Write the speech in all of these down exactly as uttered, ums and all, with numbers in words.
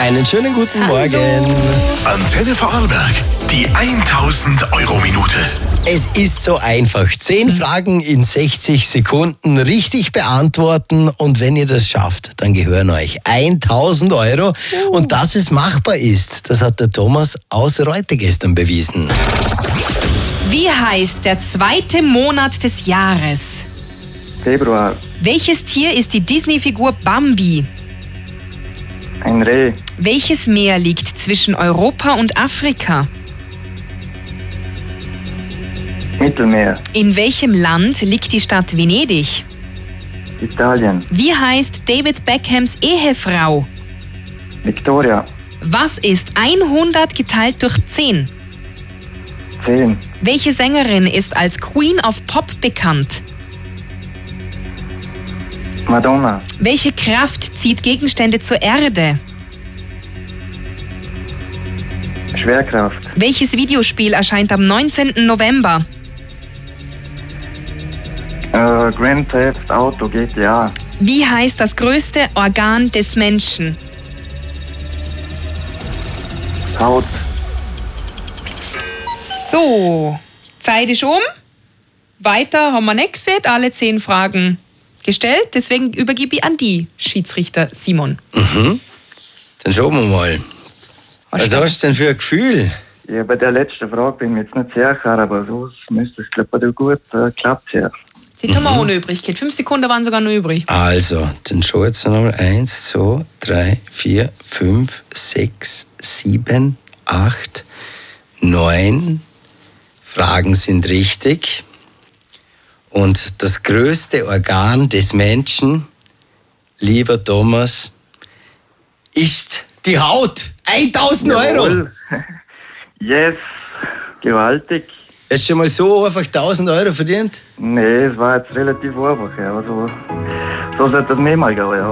Einen schönen guten Hallo. Morgen. Antenne Vorarlberg, die tausend Euro Minute. Es ist so einfach. Zehn Fragen in sechzig Sekunden richtig beantworten. Und wenn ihr das schafft, dann gehören euch tausend Euro. Und dass es machbar ist, das hat der Thomas aus Reute gestern bewiesen. Wie heißt der zweite Monat des Jahres? Februar. Welches Tier ist die Disney-Figur Bambi? Ein Reh. Welches Meer liegt zwischen Europa und Afrika? Mittelmeer. In welchem Land liegt die Stadt Venedig? Italien. Wie heißt David Beckhams Ehefrau? Victoria. Was ist hundert geteilt durch zehn? Zehn. Welche Sängerin ist als Queen of Pop bekannt? Madonna. Welche Kraft zieht Gegenstände zur Erde? Schwerkraft. Welches Videospiel erscheint am neunzehnten November? Äh, Grand Theft Auto, G T A. Wie heißt das größte Organ des Menschen? Haut. So, Zeit ist um. Weiter haben wir nicht gesehen, alle zehn Fragen gestellt. Deswegen übergebe ich an die Schiedsrichter Simon. Dann schauen wir mal. Was hast du denn für ein Gefühl? Ja, bei der letzten Frage bin ich mir jetzt nicht sicher, aber so müsste es, glaube ich, gut äh, klappt ja. Jetzt haben wir auch noch übrig. Fünf Sekunden waren sogar noch übrig. Also, dann schau jetzt nochmal. Eins, zwei, drei, vier, fünf, sechs, sieben, acht, neun Fragen sind richtig. Und das größte Organ des Menschen, lieber Thomas, ist die Haut. tausend Euro. Jawohl. Yes. Gewaltig. Hast du schon mal so einfach tausend Euro verdient? Nee, es war jetzt relativ einfach. Ja. Also, so sollte das mehr mal gehen. Ja.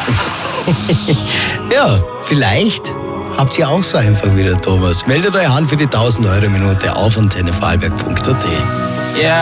Ja, vielleicht habt ihr auch so einfach wie der Thomas. Meldet euch an für die tausend Euro Minute auf antenne vorarlberg punkt a t. Yeah.